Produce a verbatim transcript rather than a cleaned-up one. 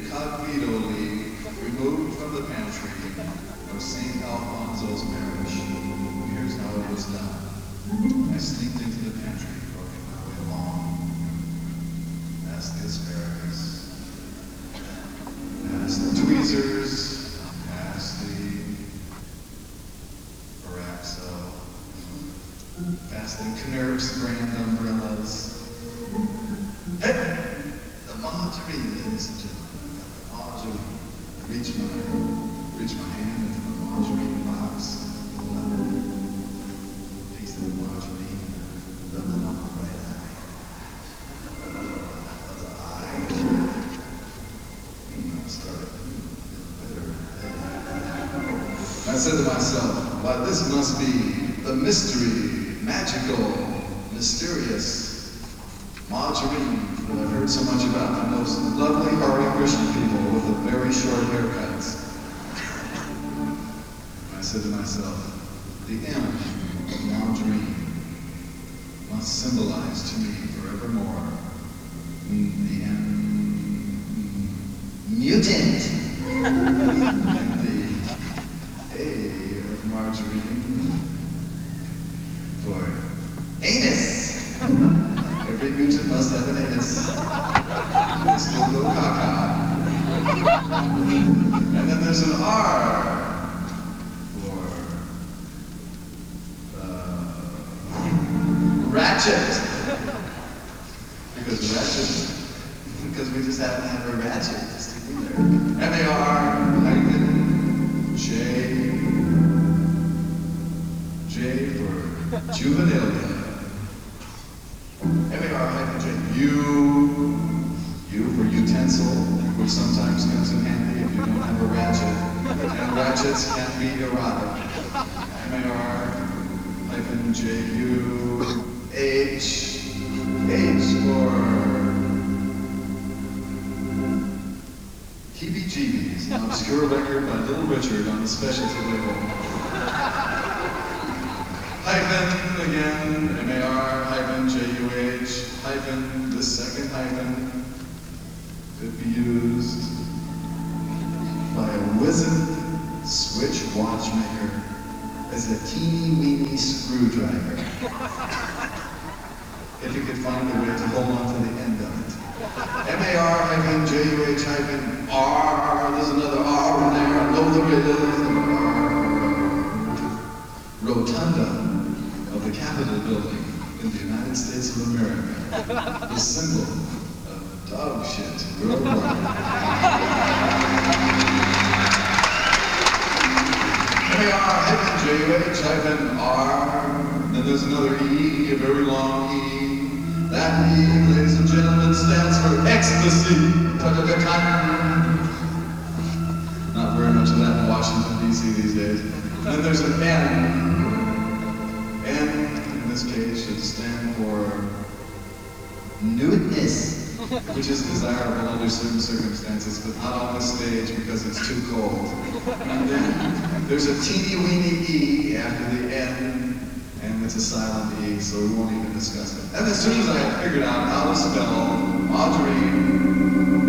incognito leaf removed from the pantry of Saint Alfonso's parish. Here's how it was done. I sneaked into the pantry, groping my way along, past the asparagus, past the tweezers, past the Paraxo, past the Knurf's brand umbrellas. Hey! The margarine, ladies and gentlemen. The margarine. I reach my, reach my hand into the margarine box. Piece of the margarine. Rub it on my right eye. Other eye. I started feeling better. I said to myself, why, this must be the mystery, magical, mysterious margarine that I've heard so much about, and those lovely Hare Krishna people with the very short haircuts. I said to myself, the M of margarine must symbolize to me forevermore the M mutant, and the A of margarine for anus. Every mutant must have an anus. There's still no caca. And then there's an R for uh, ratchet. Because ratchet, because we just happen to have a ratchet to stick in there. M A R hyphen J, J for juvenilia. M A R hyphen J. U, U for utensil, which sometimes comes in handy if you don't have a ratchet. And ratchets can be erotic. M A R hyphen J U H, H for Heebie-Jeebies, an obscure record by Little Richard on the specialty label. Hyphen, again, M A R, hyphen, J U H, hyphen, the second hyphen could be used by a wizard switch watchmaker as a teeny weeny screwdriver. If you could find a way to hold on to the end of it. M A R, hyphen, J U H, hyphen, R, there's another R in there, I know there is, R, rotunda. Of the Capitol building in the United States of America, the symbol of dog shit worldwide. M A R hyphen J U H hyphen R, then there's another E, a very long E. That E, ladies and gentlemen, stands for ecstasy. Not very much of that in Washington, D C these days. And then there's an N. N, in this case, should stand for nudeness, which is desirable under certain circumstances, but not on this stage because it's too cold. And then there's a teeny weeny E after the N, and it's a silent E, so we won't even discuss it. And as soon as I had figured out how to spell margarine,